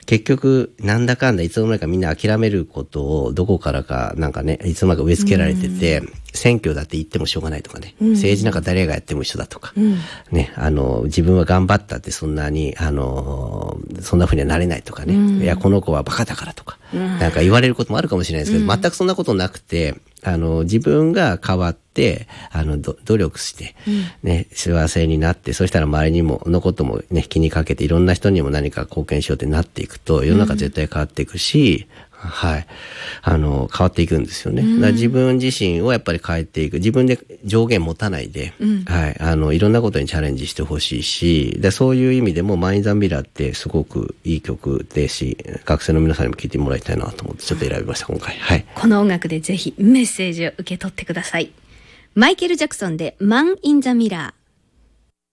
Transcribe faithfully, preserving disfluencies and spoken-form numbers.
結局なんだかんだいつの間にかみんな諦めることをどこからかなんかねいつの間にか植え付けられてて、うん、選挙だって言ってもしょうがないとかね、うん、政治なんか誰がやっても一緒だとか、うん、ね、あの自分は頑張ったってそんなにあのそんな風にはなれないとかね、うん、いやこの子はバカだからとか、うん、なんか言われることもあるかもしれないですけど、うん、全くそんなことなくて、あの自分が変わってあの努力してね、うん、幸せになって、そしたら周りにものこともね気にかけていろんな人にも何か貢献しようってなっていくと世の中絶対変わっていくし、うん、はい、あの変わっていくんですよね。だから自分自身をやっぱり変えていく、自分で上限持たないで、うん、はい、あのいろんなことにチャレンジしてほしいし、でそういう意味でもマインザンビラってすごくいい曲ですし、学生の皆さんにも聴いてもらいたいなと思ってちょっと選びました今回。はい、 この音楽でぜひメッセージを受け取ってください。マイケル・ジャクソンでマン・イン・ザ・ミラー。